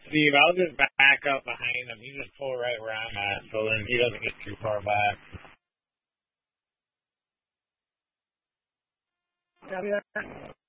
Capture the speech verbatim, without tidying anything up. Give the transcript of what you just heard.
Steve, I'll just back up behind him. You just pull right where I'm at, so then he doesn't get too far back. Copy that.